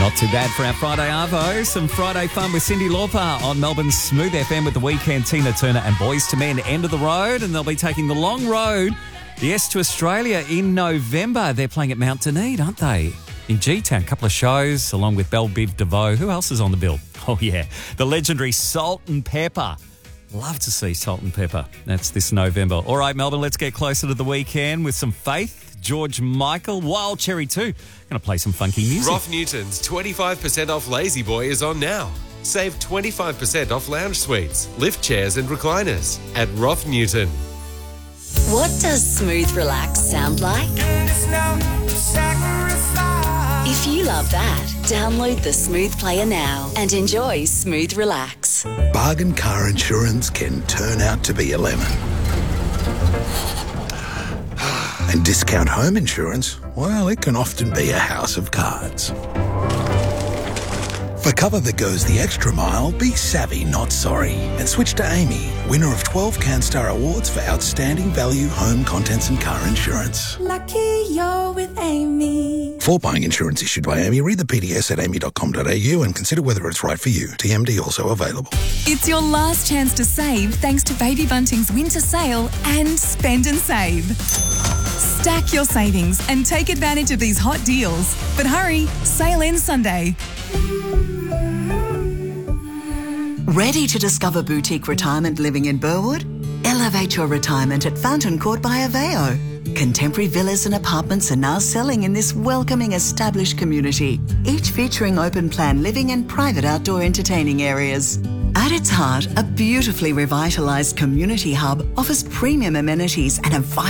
Not too bad for our Friday Arvo. Some Friday fun with Cyndi Lauper on Melbourne's Smooth FM with The Weeknd, Tina Turner and Boys to Men. End of the road, and they'll be taking the long road, yes, to Australia in November. They're playing at Mount Dunedin, aren't they? In G-Town, a couple of shows along with Belle Biv DeVoe. Who else is on the bill? Oh, yeah, the legendary Salt and Pepper. Love to see Salt and Pepper. That's this November. All right, Melbourne, let's get closer to the weekend with some Faith, George Michael, Wild Cherry too. Going to play some funky music. Roth Newton's 25% off Lazy Boy is on now. Save 25% off lounge suites, lift chairs and recliners at Roth Newton. What does Smooth Relax sound like? If you love that, download the Smooth Player now and enjoy Smooth Relax. Bargain car insurance can turn out to be a lemon. And discount home insurance, well, it can often be a house of cards. For cover that goes the extra mile, be savvy, not sorry. And switch to Amy, winner of 12 CanStar Awards for outstanding value home contents and car insurance. Lucky you're with Amy. For buying insurance issued by Amy, read the PDS at amy.com.au and consider whether it's right for you. TMD also available. It's your last chance to save thanks to Baby Bunting's winter sale and Spend and Save. Stack your savings and take advantage of these hot deals. But hurry, sale ends Sunday. Ready to discover boutique retirement living in Burwood? Elevate your retirement at Fountain Court by Aveo. Contemporary villas and apartments are now selling in this welcoming established community, each featuring open plan living and private outdoor entertaining areas. At its heart, a beautifully revitalised community hub offers premium amenities and a vibrant